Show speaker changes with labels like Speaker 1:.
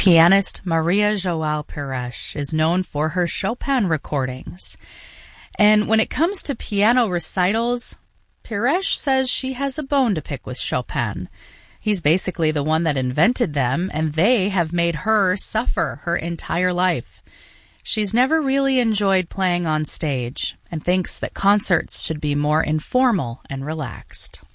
Speaker 1: Pianist Maria João Pires is known for her Chopin recordings. And when it comes to piano recitals, Pires says she has a bone to pick with Chopin. He's basically the one that invented them, and they have made her suffer her entire life. She's never really enjoyed playing on stage and thinks that concerts should be more informal and relaxed.